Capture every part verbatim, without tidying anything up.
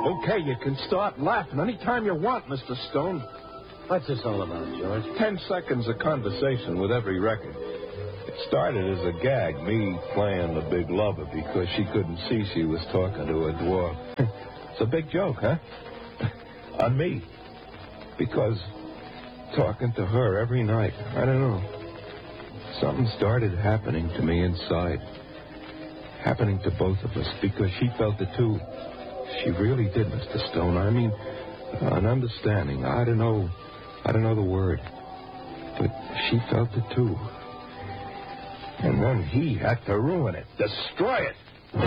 Okay, you can start laughing anytime you want, Mister Stone. What's this all about, George? Ten seconds of conversation with every record. It started as a gag, me playing the big lover because she couldn't see she was talking to a dwarf. It's a big joke, huh? On me. Because talking to her every night, I don't know. Something started happening to me inside. Happening to both of us because she felt it too. She really did, Mister Stone. I mean, an understanding. I don't know. I don't know the word. But she felt it too. And then he had to ruin it. Destroy it.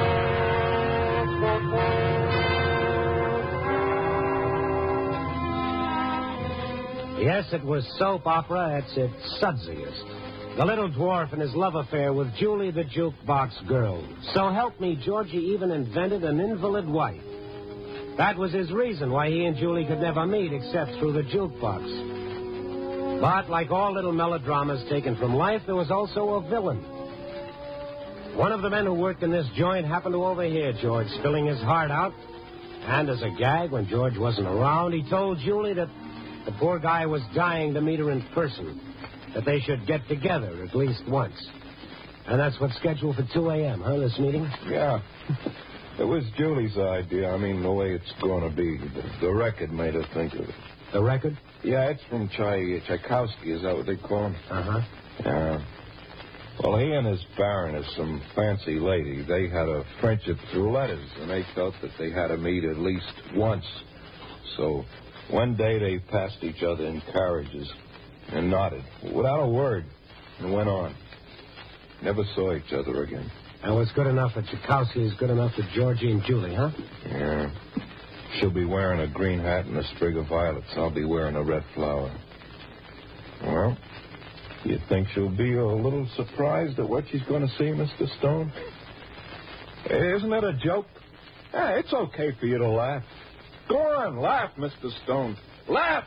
Yes, it was soap opera at its sudsiest. The little dwarf and his love affair with Julie the jukebox girl. So help me, Georgie even invented an invalid wife. That was his reason why he and Julie could never meet except through the jukebox. But like all little melodramas taken from life, there was also a villain. One of the men who worked in this joint happened to overhear George spilling his heart out. And as a gag, when George wasn't around, he told Julie that the poor guy was dying to meet her in person, that they should get together at least once. And that's what's scheduled for two a.m., huh, this meeting? Yeah. It was Julie's idea. I mean, the way it's going to be. The, the record made her think of it. The record? Yeah, it's from Tchai- Tchaikovsky. Is that what they call him? Uh-huh. Yeah. Well, he and his Baroness, some fancy lady, they had a friendship through letters, and they felt that they had to meet at least once. So one day they passed each other in carriages and nodded without a word and went on. Never saw each other again. And what's good enough for Tchaikovsky is good enough for Georgie and Julie, huh? Yeah. She'll be wearing a green hat and a sprig of violets. I'll be wearing a red flower. Well, you think she'll be a little surprised at what she's going to see, Mister Stone? Isn't it a joke? Yeah, it's okay for you to laugh. Go on, laugh, Mister Stone. Laugh!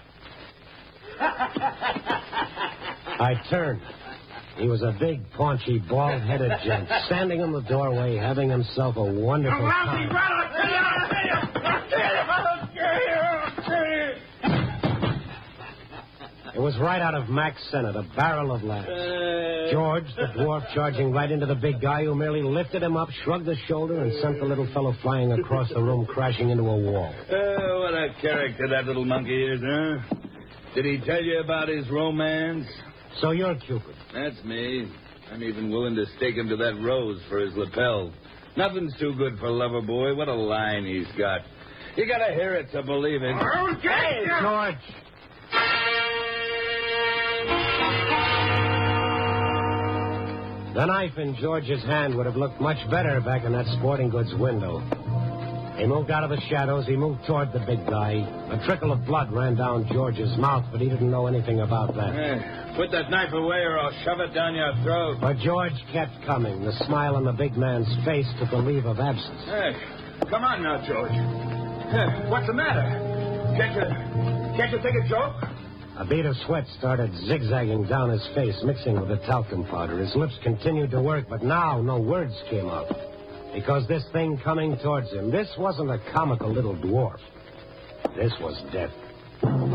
I turned. He was a big, paunchy, bald-headed gent, standing in the doorway, having himself a wonderful time. It was right out of Mac's Senate, a barrel of laughs. George, the dwarf, charging right into the big guy who merely lifted him up, shrugged his shoulder, and sent the little fellow flying across the room, crashing into a wall. Oh, what a character that little monkey is, huh? Did he tell you about his romance? So you're Cupid. That's me. I'm even willing to stake him to that rose for his lapel. Nothing's too good for Loverboy. What a line he's got. You gotta hear it to believe it. Hey, George! The knife in George's hand would have looked much better back in that sporting goods window. He moved out of the shadows. He moved toward the big guy. A trickle of blood ran down George's mouth, but he didn't know anything about that. Hey, put that knife away or I'll shove it down your throat. But George kept coming. The smile on the big man's face took a leave of absence. Hey, come on now, George. Hey, what's the matter? Can't you, can't you take a joke? A bead of sweat started zigzagging down his face, mixing with the talcum powder. His lips continued to work, but now no words came out. Because this thing coming towards him, this wasn't a comical little dwarf. This was death.